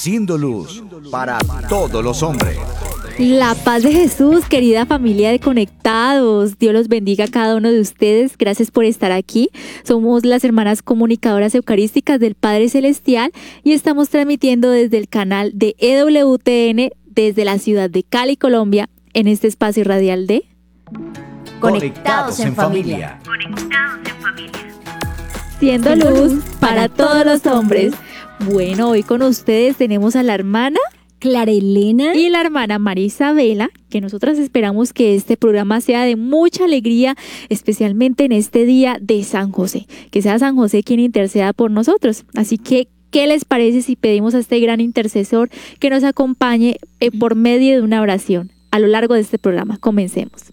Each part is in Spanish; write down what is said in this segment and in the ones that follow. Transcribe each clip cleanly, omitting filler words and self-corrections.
siendo luz para todos los hombres. La paz de Jesús, querida familia de Conectados. Dios los bendiga a cada uno de ustedes. Gracias por estar aquí. Somos las hermanas comunicadoras eucarísticas del Padre Celestial y estamos transmitiendo desde el canal de EWTN desde la ciudad de Cali, Colombia, en este espacio radial de Conectados en familia. Siendo luz para todos los hombres. Bueno, hoy con ustedes tenemos a la hermana Clara Elena y la hermana María Isabela, que nosotras esperamos que este programa sea de mucha alegría, especialmente en este día de San José, que sea San José quien interceda por nosotros. Así que, ¿qué les parece si pedimos a este gran intercesor que nos acompañe por medio de una oración a lo largo de este programa? Comencemos.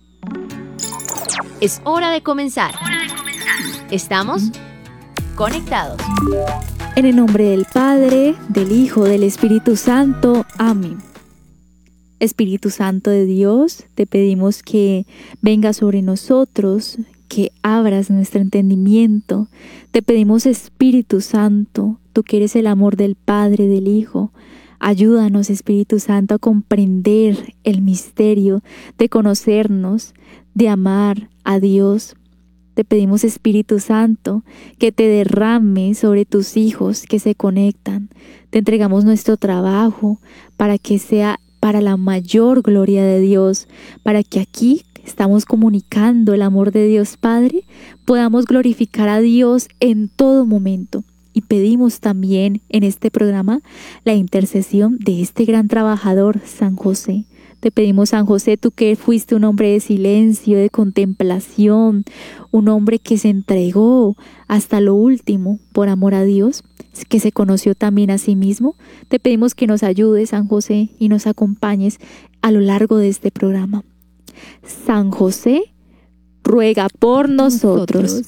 Es hora de comenzar. Estamos conectados. En el nombre del Padre, del Hijo, del Espíritu Santo. Amén. Espíritu Santo de Dios, te pedimos que vengas sobre nosotros, que abras nuestro entendimiento. Te pedimos, Espíritu Santo, tú que eres el amor del Padre, del Hijo. Ayúdanos, Espíritu Santo, a comprender el misterio de conocernos, de amar a Dios. Te pedimos, Espíritu Santo, que te derrames sobre tus hijos que se conectan. Te entregamos nuestro trabajo para que sea para la mayor gloria de Dios, para que aquí estamos comunicando el amor de Dios Padre, podamos glorificar a Dios en todo momento. Y pedimos también en este programa la intercesión de este gran trabajador, San José. Te pedimos, San José, tú que fuiste un hombre de silencio, de contemplación, un hombre que se entregó hasta lo último por amor a Dios, que se conoció también a sí mismo. Te pedimos que nos ayudes, San José, y nos acompañes a lo largo de este programa. San José, ruega por nosotros.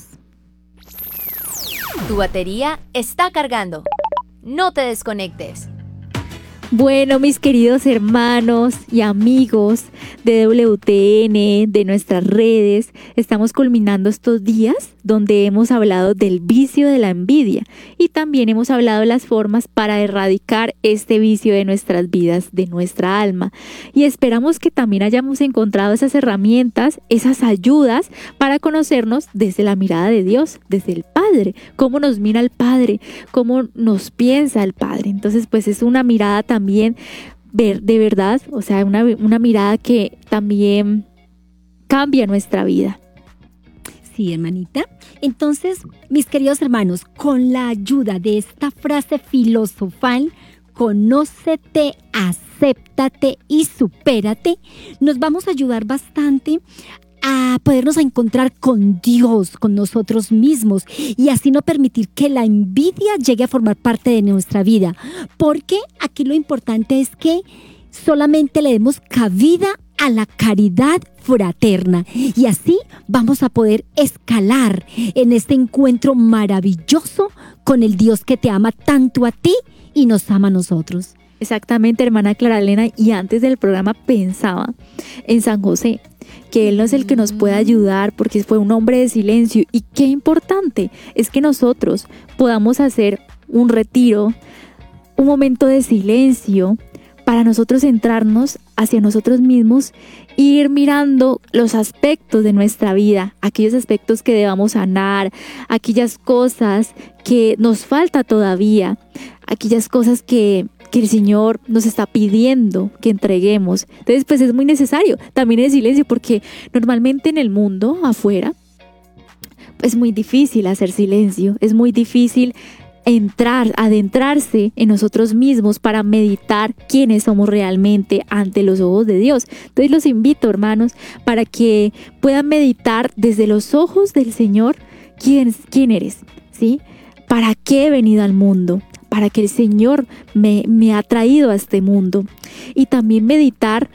Tu batería está cargando. No te desconectes. Bueno, mis queridos hermanos y amigos de WTN, de nuestras redes, estamos culminando estos días donde hemos hablado del vicio de la envidia y también hemos hablado de las formas para erradicar este vicio de nuestras vidas, de nuestra alma. Y esperamos que también hayamos encontrado esas herramientas, esas ayudas para conocernos desde la mirada de Dios, desde el Padre, cómo nos mira el Padre, cómo nos piensa el Padre. Entonces, pues es una mirada también de verdad, o sea, una mirada que también cambia nuestra vida. Sí, hermanita. Entonces, mis queridos hermanos, con la ayuda de esta frase filosofal, conócete, acéptate y supérate, nos vamos a ayudar bastante a podernos encontrar con Dios, con nosotros mismos y así no permitir que la envidia llegue a formar parte de nuestra vida. Porque aquí lo importante es que solamente le demos cabida a la caridad fraterna y así vamos a poder escalar en este encuentro maravilloso con el Dios que te ama tanto a ti y nos ama a nosotros. Exactamente, hermana Clara Elena, y antes del programa pensaba en San José, que Él no es el que nos puede ayudar porque fue un hombre de silencio, y qué importante es que nosotros podamos hacer un retiro, un momento de silencio para nosotros centrarnos hacia nosotros mismos e ir mirando los aspectos de nuestra vida, aquellos aspectos que debamos sanar, aquellas cosas que nos falta todavía, aquellas cosas que el Señor nos está pidiendo que entreguemos. Entonces, pues es muy necesario también el silencio, porque normalmente en el mundo afuera es muy difícil hacer silencio, es muy difícil adentrarse en nosotros mismos para meditar quiénes somos realmente ante los ojos de Dios. Entonces los invito, hermanos, para que puedan meditar desde los ojos del Señor quién eres, ¿sí? ¿Para qué he venido al mundo? Para que el Señor me ha traído a este mundo. Y también meditar,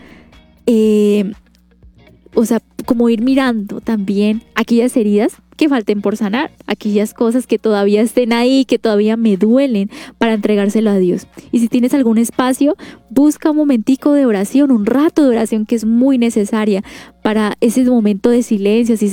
como ir mirando también aquellas heridas que falten por sanar, aquellas cosas que todavía estén ahí, que todavía me duelen, para entregárselo a Dios. Y si tienes algún espacio, busca un momentico de oración, un rato de oración que es muy necesaria para ese momento de silencio, así